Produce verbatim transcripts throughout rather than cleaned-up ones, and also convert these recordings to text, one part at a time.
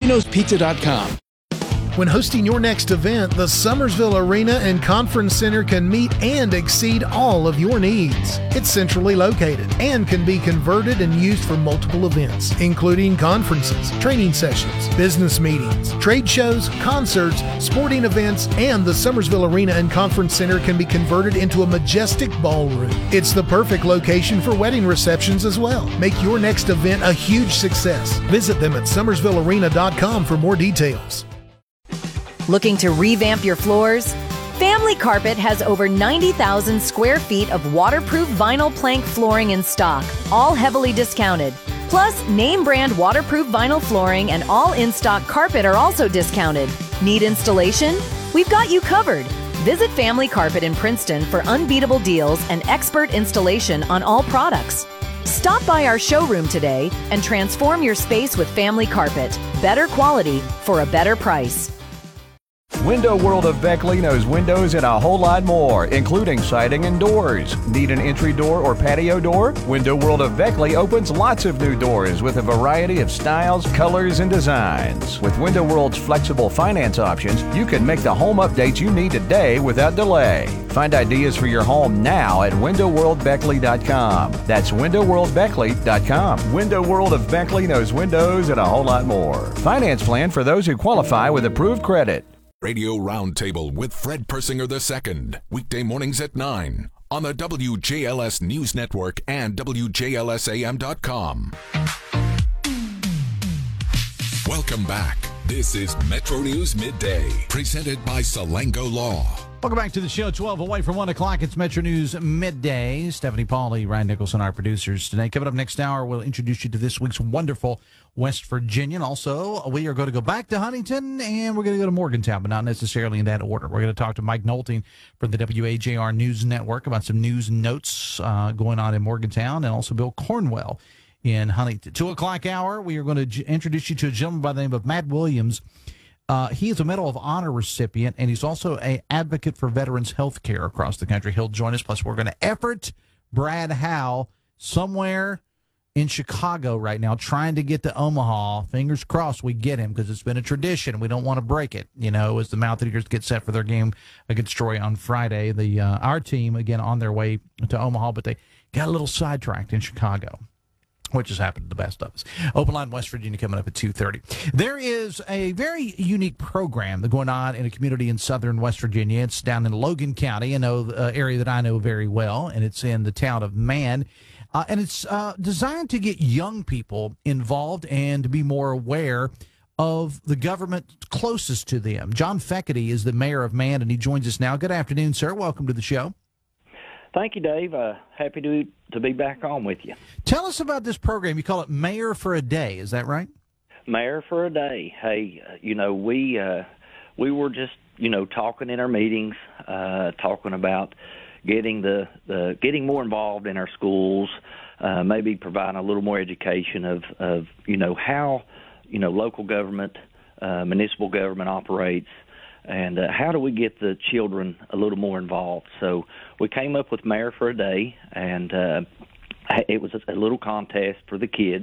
Domino's Pizza dot com. When hosting your next event, the Summersville Arena and Conference Center can meet and exceed all of your needs. It's centrally located and can be converted and used for multiple events, including conferences, training sessions, business meetings, trade shows, concerts, sporting events, and the Summersville Arena and Conference Center can be converted into a majestic ballroom. It's the perfect location for wedding receptions as well. Make your next event a huge success. Visit them at summersville arena dot com for more details. Looking to revamp your floors? Family Carpet has over ninety thousand square feet of waterproof vinyl plank flooring in stock, all heavily discounted. Plus, name brand waterproof vinyl flooring and all in-stock carpet are also discounted. Need installation? We've got you covered. Visit Family Carpet in Princeton for unbeatable deals and expert installation on all products. Stop by our showroom today and transform your space with Family Carpet. Better quality for a better price. Window World of Beckley knows windows and a whole lot more, including siding and doors. Need an entry door or patio door? Window World of Beckley opens lots of new doors with a variety of styles, colors, and designs. With Window World's flexible finance options, you can make the home updates you need today without delay. Find ideas for your home now at window world beckley dot com. That's window world beckley dot com. Window World of Beckley knows windows and a whole lot more. Finance plan for those who qualify with approved credit. Radio Roundtable with Fred Persinger the Second, weekday mornings at nine on the W J L S News Network and W J L S A M dot com. Welcome back. This is Metro News Midday, presented by Salango Law. Welcome back to the show. twelve away from one o'clock. It's Metro News Midday. Stephanie Pauly, Ryan Nicholson, our producers today. Coming up next hour, we'll introduce you to this week's wonderful West Virginian. Also, we are going to go back to Huntington, and we're going to go to Morgantown, but not necessarily in that order. We're going to talk to Mike Nolting from the W A J R News Network about some news notes uh, going on in Morgantown, and also Bill Cornwell in Huntington. Two o'clock hour, we are going to j- introduce you to a gentleman by the name of Matt Williams. Uh, he is a Medal of Honor recipient, and he's also an advocate for veterans health care across the country. He'll join us. Plus, we're going to effort Brad Howe somewhere in Chicago right now, trying to get to Omaha. Fingers crossed we get him, because it's been a tradition. We don't want to break it, you know, as the Mountaineers get set for their game against Troy on Friday. The uh, our team, again, on their way to Omaha, but they got a little sidetracked in Chicago, which has happened to the best of us. Open Line West Virginia coming up at two thirty. There is a very unique program that's going on in a community in southern West Virginia. It's down in Logan County, an uh, area that I know very well, and it's in the town of Man. Uh, and it's uh, designed to get young people involved and to be more aware of the government closest to them. John Feckety is the mayor of Man, and he joins us now. Good afternoon, sir. Welcome to the show. Thank you, Dave. Uh, happy to to be back on with you. Tell us about this program. You call it Mayor for a Day. Is that right? Mayor for a Day. Hey, uh, you know, we uh, we were just, you know, talking in our meetings, uh, talking about getting the, the getting more involved in our schools, uh, maybe providing a little more education of, of you know, how, you know, local government, uh, municipal government operates. And uh, how do we get the children a little more involved? So we came up with Mayor for a Day, and uh, it was a little contest for the kids.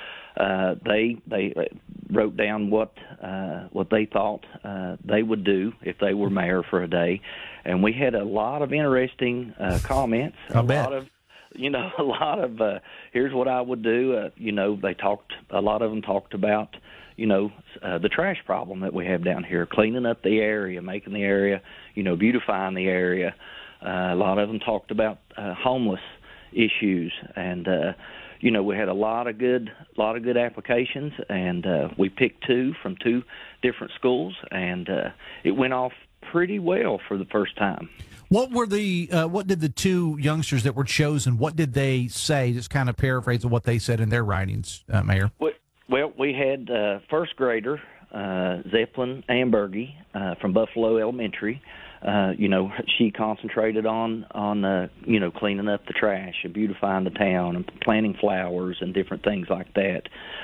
Uh, they they wrote down what uh, what they thought uh, they would do if they were mayor for a day, and we had a lot of interesting uh, comments. I a bet. lot of you know a lot of uh, here's what I would do. Uh, you know they talked. A lot of them talked about. you know, uh, the trash problem that we have down here, cleaning up the area, making the area, you know, beautifying the area. Uh, a lot of them talked about uh, homeless issues, and uh, you know, we had a lot of good, lot of good applications, and uh, we picked two from two different schools, and uh, it went off pretty well for the first time. What were the uh, what did the two youngsters that were chosen? What did they say? Just kind of paraphrase of what they said in their writings, uh, Mayor. Well, well, we had uh, first grader uh, Zeppelin Ambergy uh, from Buffalo Elementary. Uh, you know, she concentrated on on uh, you know, cleaning up the trash and beautifying the town and planting flowers and different things like that.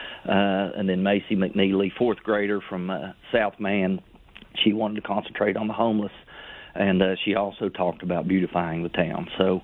Uh, and then Macy McNeely, fourth grader from uh, South Man, she wanted to concentrate on the homeless. And uh, she also talked about beautifying the town. So,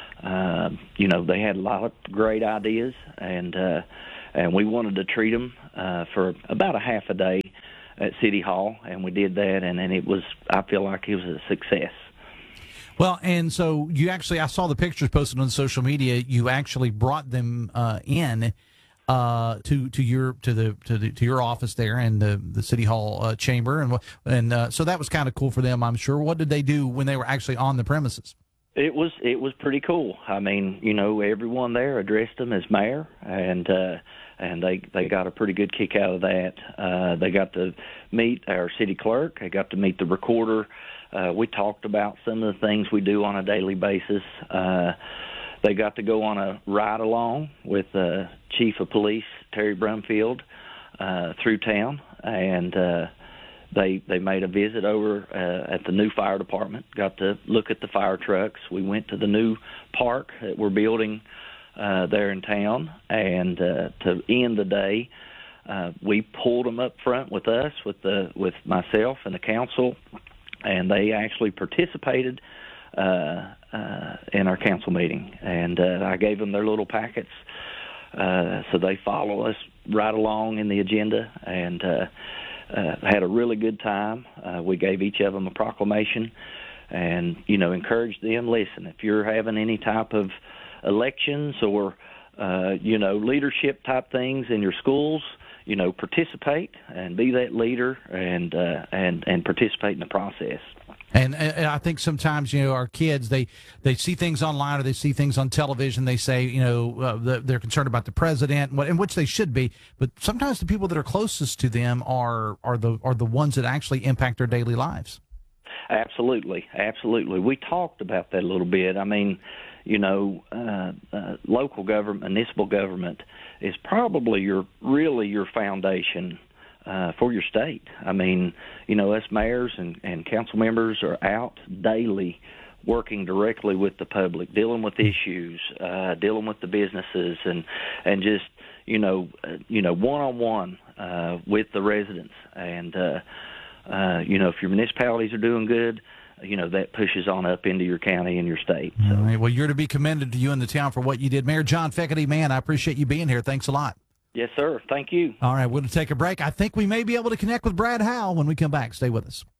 uh, you know, they had a lot of great ideas, and uh, and we wanted to treat them uh, for about a half a day at City Hall, and we did that, and, and it was, I feel like it was a success. Well, and so you actually, I saw the pictures posted on social media. You actually brought them uh, in uh, to to your to the to the to your office there in the the City Hall uh, chamber, and and uh, so that was kind of cool for them, I'm sure. What did they do when they were actually on the premises? It was it was pretty cool. I mean, you know, everyone there addressed him as mayor, and uh, and they they got a pretty good kick out of that. Uh, they got to meet our city clerk. They got to meet the recorder. Uh, we talked about some of the things we do on a daily basis. Uh, they got to go on a ride-along with uh, Chief of Police Terry Brumfield uh, through town, and uh, they they made a visit over uh, at the new fire department, got to look at the fire trucks. We went to the new park that we're building uh, there in town, and uh, to end the day, uh, we pulled them up front with us, with the with myself and the council, and they actually participated uh, uh, in our council meeting. And uh, I gave them their little packets, uh, so they follow us right along in the agenda, and uh, uh, had a really good time. Uh, we gave each of them a proclamation, and you know, encouraged them. Listen, if you're having any type of elections or uh, you know, leadership type things in your schools, you know, participate and be that leader, and uh, and and participate in the process. And, and I think sometimes, you know, our kids, they, they see things online or they see things on television. They say, you know, uh, they're concerned about the president, and which they should be. But sometimes the people that are closest to them are are the are the ones that actually impact their daily lives. Absolutely, absolutely. We talked about that a little bit. I mean, you know, uh, uh, local government, municipal government is probably your really your foundation uh, for your state. I mean, you know, us mayors and, and council members are out daily working directly with the public, dealing with issues, uh, dealing with the businesses, and and just, you know, uh, you know, one-on-one uh, with the residents. And, uh, uh, you know, if your municipalities are doing good, you know, that pushes on up into your county and your state. So. All right. Well, you're to be commended to you and the town for what you did. Mayor John Feckety, man, I appreciate you being here. Thanks a lot. Yes, sir. Thank you. All right, we'll take a break. I think we may be able to connect with Brad Howell when we come back. Stay with us.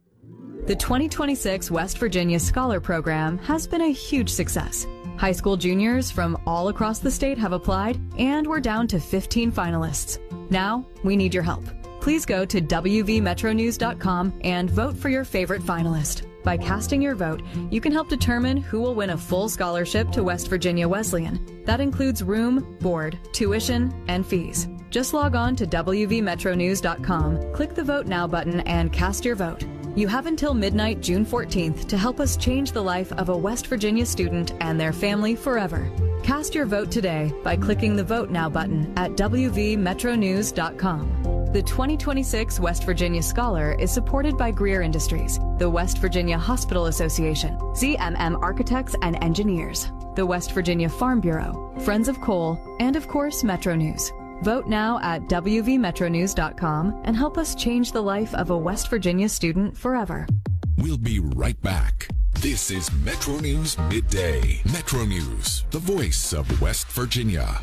The twenty twenty-six West Virginia Scholar Program has been a huge success. High school juniors from all across the state have applied, and we're down to fifteen finalists. Now, we need your help. Please go to W V metro news dot com and vote for your favorite finalist. By casting your vote, you can help determine who will win a full scholarship to West Virginia Wesleyan. That includes room, board, tuition, and fees. Just log on to W V metro news dot com, click the Vote Now button, and cast your vote. You have until midnight, June fourteenth, to help us change the life of a West Virginia student and their family forever. Cast your vote today by clicking the Vote Now button at W V metro news dot com. The twenty twenty-six West Virginia Scholar is supported by Greer Industries, the West Virginia Hospital Association, Z M M Architects and Engineers, the West Virginia Farm Bureau, Friends of Coal, and of course, Metro News. Vote now at W V metro news dot com and help us change the life of a West Virginia student forever. We'll be right back. This is Metro News Midday. Metro News, the voice of West Virginia.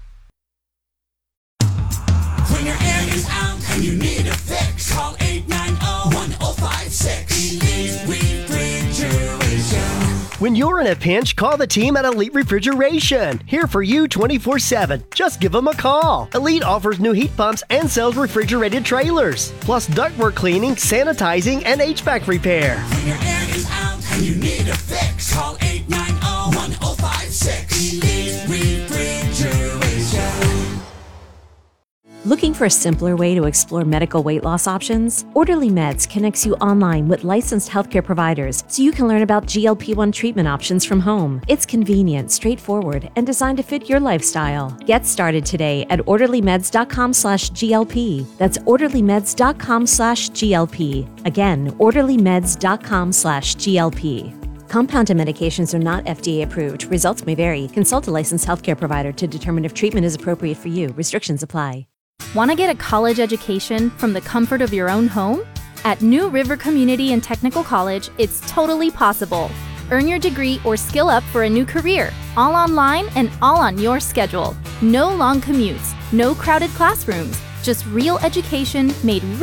When your air is out and you need a fix, call eight nine zero, one zero five six. Elite Refrigeration. When you're in a pinch, call the team at Elite Refrigeration. Here for you twenty-four seven. Just give them a call. Elite offers new heat pumps and sells refrigerated trailers, plus ductwork cleaning, sanitizing, and H V A C repair. When your air is out and you need a fix, call eight nine zero, one zero five six. Elite Refrigeration. Looking for a simpler way to explore medical weight loss options? Orderly Meds connects you online with licensed healthcare providers so you can learn about G L P one treatment options from home. It's convenient, straightforward, and designed to fit your lifestyle. Get started today at orderly meds dot com slash G L P. That's orderly meds dot com slash G L P. Again, orderly meds dot com slash G L P. Compounded medications are not F D A approved. Results may vary. Consult a licensed healthcare provider to determine if treatment is appropriate for you. Restrictions apply. Want to get a college education from the comfort of your own home? At New River Community and Technical College, it's totally possible. Earn your degree or skill up for a new career, all online and all on your schedule. No long commutes, no crowded classrooms, just real education made